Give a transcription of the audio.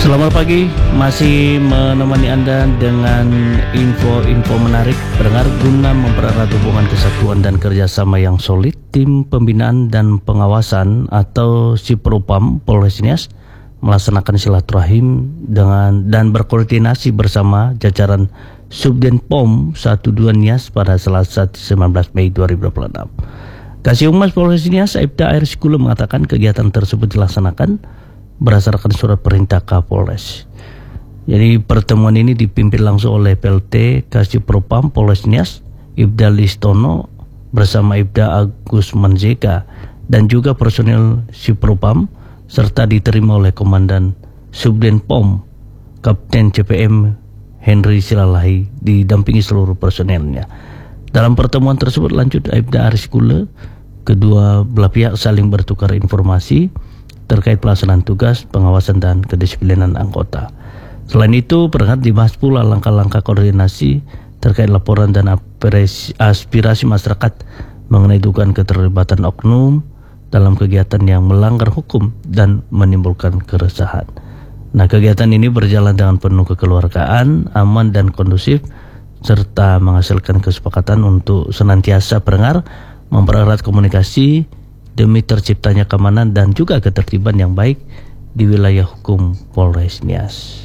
Selamat pagi, masih menemani Anda dengan info-info menarik pendengar guna mempererat hubungan kesatuan dan kerjasama yang solid. Tim Pembinaan dan Pengawasan atau Sipropam Polres Nias melaksanakan silaturahim dan berkoordinasi bersama jajaran Subden POM 12 Nias pada Selasa 19 Mei 2026. Kasih Humas Polres Nias Aibda Air Sikula mengatakan kegiatan tersebut dilaksanakan berdasarkan surat perintah Kapolres. Jadi pertemuan ini dipimpin langsung oleh PLT Kasih Propam Polres Nias Ibda Listono bersama Ibda Agus Manzeka dan juga personil Sipropam, serta diterima oleh Komandan Subden POM Kapten CPM Henry Silalahi didampingi seluruh personelnya. Dalam pertemuan tersebut, lanjut Aibda Aris Kula, kedua belah pihak saling bertukar informasi terkait pelaksanaan tugas, pengawasan dan kedisiplinan anggota. Selain itu, perangkat dibahas pula langkah-langkah koordinasi terkait laporan dan aspirasi masyarakat mengenai dugaan keterlibatan oknum dalam kegiatan yang melanggar hukum dan menimbulkan keresahan. Nah, kegiatan ini berjalan dengan penuh kekeluargaan, aman dan kondusif, serta menghasilkan kesepakatan untuk senantiasa pendengar mempererat komunikasi demi terciptanya keamanan dan juga ketertiban yang baik di wilayah hukum Polres Nias.